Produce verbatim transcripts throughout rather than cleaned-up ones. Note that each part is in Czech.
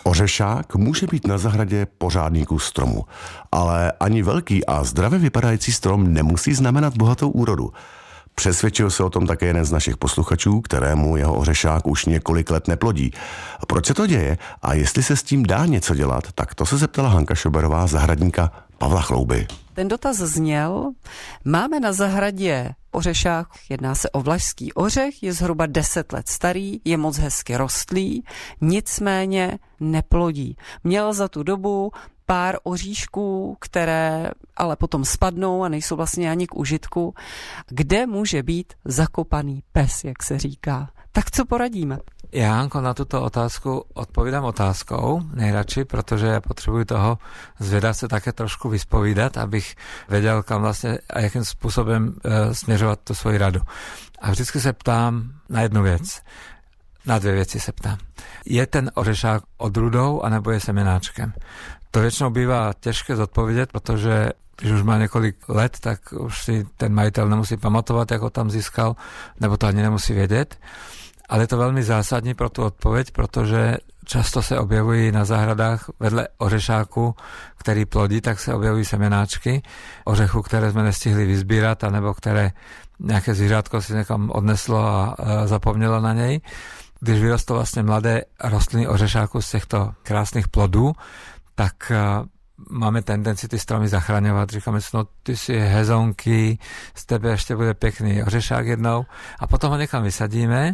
Ořešák může být na zahradě pořádný kus stromu, ale ani velký a zdravě vypadající strom nemusí znamenat bohatou úrodu. Přesvědčil se o tom také jeden z našich posluchačů, kterému jeho ořešák už několik let neplodí. Proč se to děje a jestli se s tím dá něco dělat, tak to se zeptala Hanka Šoberová, zahradníka Pavla Chlouby. Ten dotaz zněl, máme na zahradě ořešák, jedná se o vlašský ořech, je zhruba deset let starý, je moc hezky rostlý, nicméně neplodí. Měl za tu dobu pár oříšků, které ale potom spadnou a nejsou vlastně ani k užitku. Kde může být zakopaný pes, jak se říká? Tak co poradíme? Já, Hanko, na tuto otázku odpovídám otázkou nejradši, protože já potřebuji toho zvědat se také trošku vyspovídat, abych věděl, kam vlastně a jakým způsobem e, směřovat tu svoji radu. A vždycky se ptám na jednu věc. Na dvě věci se ptám. Je ten ořešák odrůdou, anebo je semenáčkem? To většinou bývá těžké zodpovědět, protože když už má několik let, tak už si ten majitel nemusí pamatovat, jak ho tam získal, nebo to ani nemusí vědět. Ale je to velmi zásadní pro tu odpověď, protože často se objevují na zahradách vedle ořešáku, který plodí, tak se objevují semenáčky ořechu, které jsme nestihli vyzbírat, anebo které nějaké zvířátko si někam odneslo a zapomnělo na něj. Když vyrostou vlastně mladé rostliny ořešáku z těchto krásných plodů, tak máme tendenci ty stromy zachraňovat. Říkáme si, no ty si hezonky, z tebe ještě bude pěkný ořešák jednou a potom ho někam vysadíme,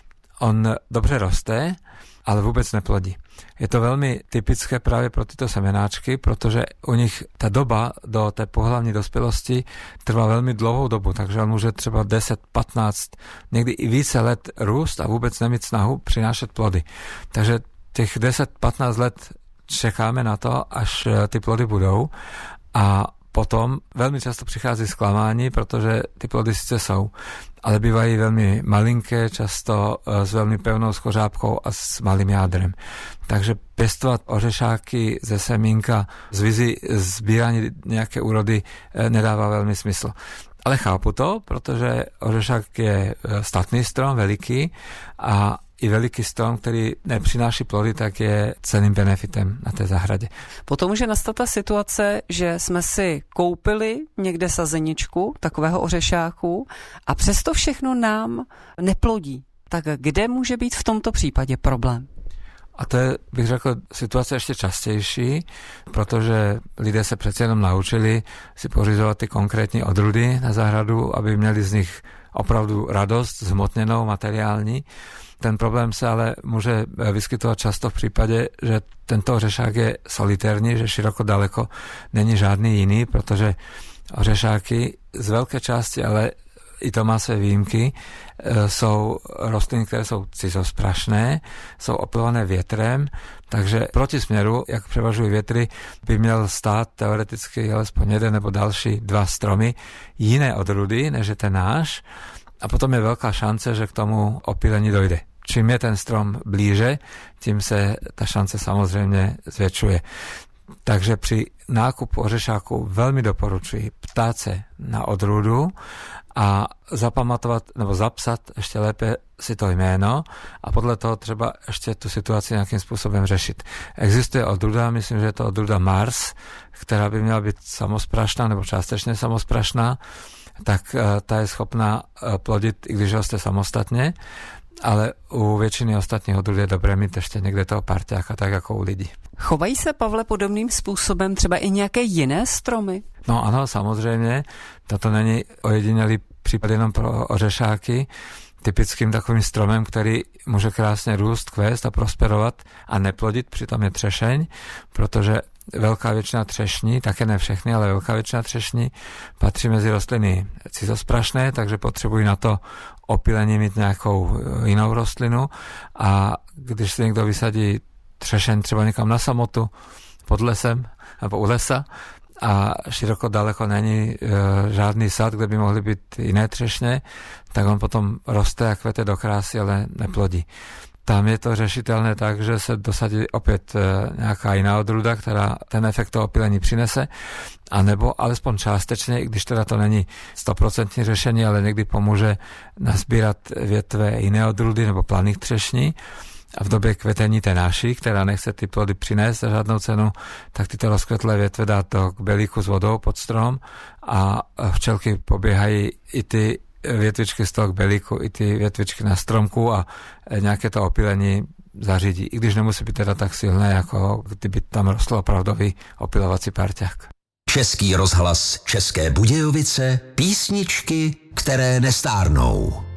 on dobře roste, ale vůbec neplodí. Je to velmi typické právě pro tyto semenáčky, protože u nich ta doba do té pohlavní dospělosti trvá velmi dlouhou dobu, takže on může třeba deset, patnáct, někdy i více let růst a vůbec nemít snahu přinášet plody. Takže těch deset patnáct let čekáme na to, až ty plody budou a potom velmi často přichází zklamání, protože ty plody sice jsou, ale bývají velmi malinké, často s velmi pevnou skořápkou a s malým jádrem. Takže pěstovat ořešáky ze semínka z vizi sbírání nějaké úrody nedává velmi smysl. Ale chápu to, protože ořešák je statný strom, veliký a i veliký strom, který nepřináší plody, tak je cenným benefitem na té zahradě. Potom může nastat ta situace, že jsme si koupili někde sazeničku takového ořešáku a přesto všechno nám neplodí. Tak kde může být v tomto případě problém? A to je, bych řekl, situace ještě častější, protože lidé se přece jenom naučili si pořizovat ty konkrétní odrůdy na zahradu, aby měli z nich opravdu radost, zhmotněnou, materiální. Ten problém se ale může vyskytovat často v případě, že tento ořešák je solitérní, že široko daleko není žádný jiný, protože ořešáky z velké části, ale i to má své výjimky, jsou rostliny, které jsou cizosprašné, jsou opylované větrem, takže proti směru, jak převažují větry, by měl stát teoreticky alespoň jeden nebo další dva stromy jiné odrůdy, než je ten náš, a potom je velká šance, že k tomu opylení dojde. Čím je ten strom blíže, tím se ta šance samozřejmě zvětšuje. Takže při nákupu ořešáku velmi doporučuji ptát se na odrůdu a zapamatovat nebo zapsat ještě lépe si to jméno a podle toho třeba ještě tu situaci nějakým způsobem řešit. Existuje odrůda, myslím, že je to odrůda Mars, která by měla být samosprašná nebo částečně samosprašná, tak ta je schopná plodit, i když roste samostatně, ale u většiny ostatních odrůd je dobré mít ještě někde toho parťáka, tak jako u lidí. Chovají se, Pavle, podobným způsobem třeba i nějaké jiné stromy? No ano, samozřejmě. Toto není ojedinělý případ jenom pro ořešáky. Typickým takovým stromem, který může krásně růst, kvést a prosperovat a neplodit, přitom je třešeň, protože velká většina třešní, také ne všechny, ale velká většina třešní patří mezi rostliny cizosprašné, takže potřebují na to opylení mít nějakou jinou rostlinu a když si někdo vysadí třešeň třeba někam na samotu pod lesem nebo u lesa a široko daleko není e, žádný sad, kde by mohly být jiné třešně, tak on potom roste a kvete do krásy, ale neplodí. Tam je to řešitelné tak, že se dosadí opět e, nějaká jiná odrůda, která ten efekt toho opylení přinese, anebo alespoň částečně, i když teda to není stoprocentní řešení, ale někdy pomůže nazbírat větve jiné odrůdy nebo planých třešní a v době kvetení té náší, která nechce ty plody přinést za žádnou cenu, tak tyto rozkvetlé větve dá to k belíku s vodou pod strom a včelky poběhají i ty větvičky z toho k belíku, i ty větvičky na stromku a nějaké to opylení zařídí, i když nemusí být teda tak silné, jako kdyby tam rostl opravdový opylovací parťák. Český rozhlas České Budějovice, písničky, které nestárnou.